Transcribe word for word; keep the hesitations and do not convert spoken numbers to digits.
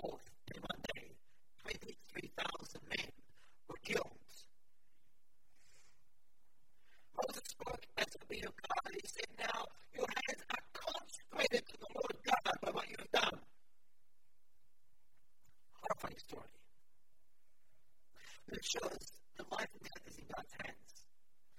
forth in one day. twenty-three thousand men were killed. Moses spoke as a man of God. He said, now your hands are consecrated to the Lord God by what you have done. Horrifying story. But it shows the life and death is in God's hands.